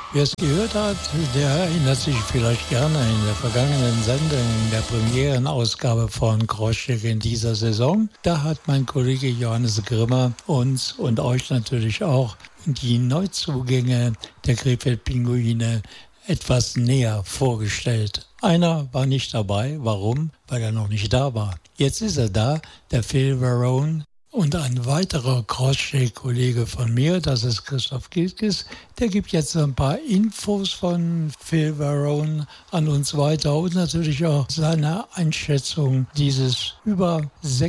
Wer es gehört hat, der erinnert sich vielleicht gerne in der vergangenen Sendung, in der Premierenausgabe von Kroschek in dieser Saison. Da hat mein Kollege Johannes Grimmer uns und euch natürlich auch die Neuzugänge der Krefeld-Pinguine etwas näher vorgestellt. Einer war nicht dabei. Warum? Weil er noch nicht da war. Jetzt ist er da, der Phil Varone. Und ein weiterer Crosscheck-Kollege von mir, das ist Christoph Gilkes, der gibt jetzt ein paar Infos von Phil Varone an uns weiter und natürlich auch seine Einschätzung dieses über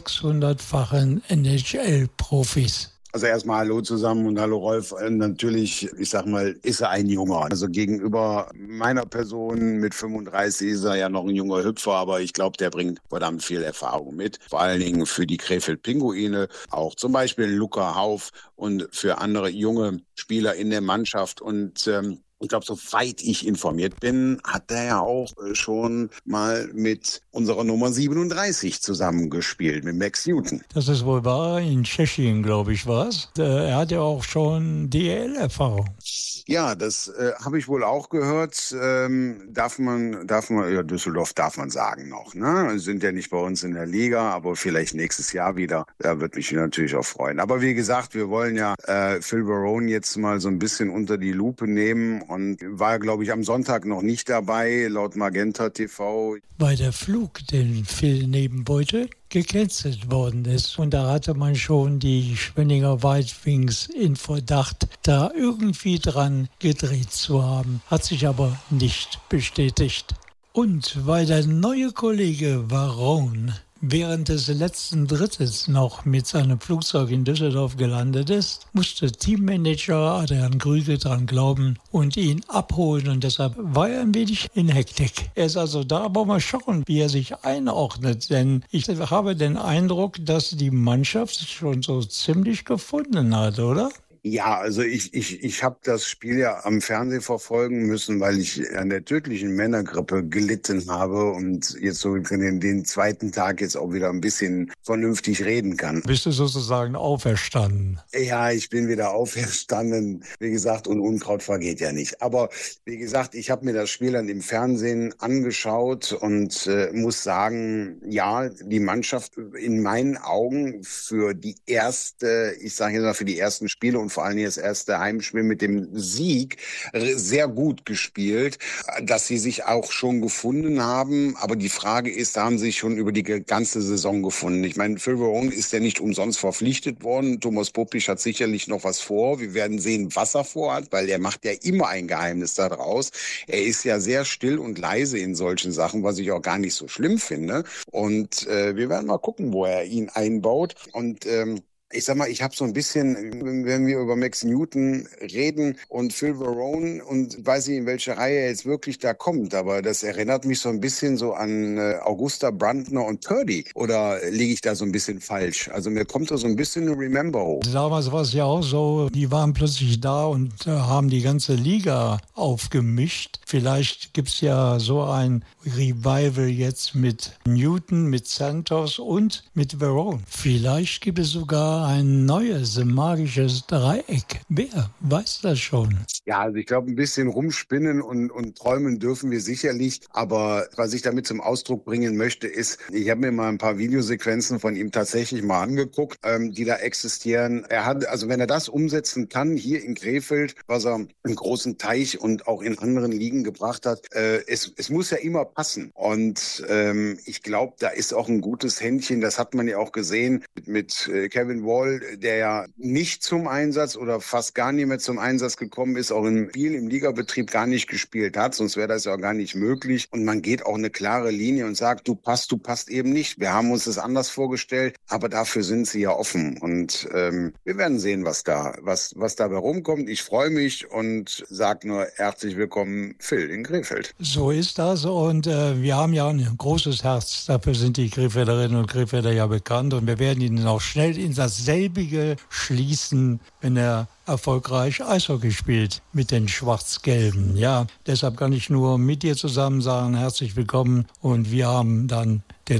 600-fachen NHL-Profis. Also erstmal hallo zusammen und hallo Rolf. Natürlich, ich sag mal, ist er ein Junger. Also gegenüber meiner Person mit 35 ist er ja noch ein junger Hüpfer, aber ich glaube, der bringt verdammt viel Erfahrung mit. Vor allen Dingen für die Krefeld-Pinguine, auch zum Beispiel Luca Hauf und für andere junge Spieler in der Mannschaft. Und ich glaube, soweit ich informiert bin, hat er ja auch schon mal mit unserer Nummer 37 zusammengespielt, mit Max Newton. Das ist wohl wahr, in Tschechien, glaube ich, war es. Er hat ja auch schon DEL-Erfahrung. Ja, das habe ich wohl auch gehört. Darf man, ja, Düsseldorf darf man sagen noch, ne? Sind ja nicht bei uns in der Liga, aber vielleicht nächstes Jahr wieder. Da würde mich natürlich auch freuen. Aber wie gesagt, wir wollen ja Phil Varone jetzt mal so ein bisschen unter die Lupe nehmen. Und war, glaube ich, am Sonntag noch nicht dabei, laut Magenta TV. Weil der Flug, den Phil Nebenbeute gecancelt worden ist. Und da hatte man schon die Schwenninger White Wings in Verdacht, da irgendwie dran gedreht zu haben. Hat sich aber nicht bestätigt. Und weil der neue Kollege Varone während des letzten Drittes noch mit seinem Flugzeug in Düsseldorf gelandet ist, musste Teammanager Adrian Grüge dran glauben und ihn abholen. Und deshalb war er ein wenig in Hektik. Er ist also da, aber mal schauen, wie er sich einordnet. Denn ich habe den Eindruck, dass die Mannschaft sich schon so ziemlich gefunden hat, oder? Ja, also ich habe das Spiel ja am Fernsehen verfolgen müssen, weil ich an der tödlichen Männergrippe gelitten habe und jetzt so den zweiten Tag jetzt auch wieder ein bisschen vernünftig reden kann. Bist du sozusagen auferstanden? Ja, ich bin wieder auferstanden, wie gesagt, und Unkraut vergeht ja nicht. Aber wie gesagt, ich habe mir das Spiel dann im Fernsehen angeschaut und muss sagen, ja, die Mannschaft in meinen Augen für die erste, ich sage jetzt mal für die ersten Spiele und vor allem das erste Heimspiel mit dem Sieg sehr gut gespielt, dass sie sich auch schon gefunden haben. Aber die Frage ist, da haben sie sich schon über die ganze Saison gefunden. Ich meine, Phil Varone ist ja nicht umsonst verpflichtet worden. Thomas Popisch hat sicherlich noch was vor. Wir werden sehen, was er vorhat, weil er macht ja immer ein Geheimnis daraus. Er ist ja sehr still und leise in solchen Sachen, was ich auch gar nicht so schlimm finde. Und wir werden mal gucken, wo er ihn einbaut. Und ich sag mal, ich habe so ein bisschen, wenn wir über Max Newton reden und Phil Varone und weiß nicht, in welche Reihe er jetzt wirklich da kommt, aber das erinnert mich so ein bisschen so an Augusta Brandner und Purdy. Oder liege ich da so ein bisschen falsch? Also mir kommt da so ein bisschen ein Remember hoch. Damals war es ja auch so, die waren plötzlich da und haben die ganze Liga aufgemischt. Vielleicht gibt es ja so ein Revival jetzt mit Newton, mit Santos und mit Varone. Vielleicht gibt es sogar ein neues magisches Dreieck. Wer weiß das schon? Ja, also ich glaube, ein bisschen rumspinnen und träumen dürfen wir sicherlich. Aber was ich damit zum Ausdruck bringen möchte, ist, ich habe mir mal ein paar Videosequenzen von ihm tatsächlich mal angeguckt, die da existieren. Er hat, also wenn er das umsetzen kann, hier in Krefeld, was er im großen Teich und auch in anderen Ligen gebracht hat, es muss ja immer passen. Und ich glaube, da ist auch ein gutes Händchen. Das hat man ja auch gesehen mit Kevin Wall, der ja nicht zum Einsatz oder fast gar nicht mehr zum Einsatz gekommen ist, auch im Spiel, im Ligabetrieb gar nicht gespielt hat, sonst wäre das ja auch gar nicht möglich. Und man geht auch eine klare Linie und sagt, du passt eben nicht. Wir haben uns das anders vorgestellt, aber dafür sind sie ja offen. Und wir werden sehen, was dabei rumkommt. Ich freue mich und sage nur herzlich willkommen, Phil in Krefeld. So ist das und wir haben ja ein großes Herz. Dafür sind die Krefelderinnen und Krefelder ja bekannt und wir werden ihnen auch schnell in dasselbige schließen, wenn er erfolgreich Eishockey spielt mit den Schwarz-Gelben. Ja, deshalb kann ich nur mit dir zusammen sagen, herzlich willkommen und wir haben dann den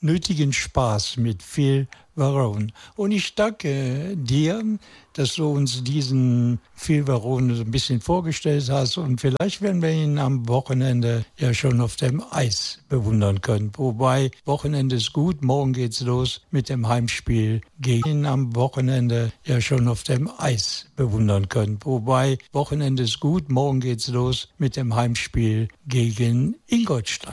nötigen Spaß mit Phil Varone. Und ich danke dir, dass du uns diesen Phil Varone so ein bisschen vorgestellt hast. Und vielleicht werden wir ihn am Wochenende ja schon auf dem Eis bewundern können. Wobei, Wochenende ist gut, morgen geht's los mit dem Heimspiel gegen ihn am Wochenende ja schon auf dem Eis bewundern können. Wobei, Wochenende ist gut, morgen geht's los mit dem Heimspiel gegen Ingolstadt.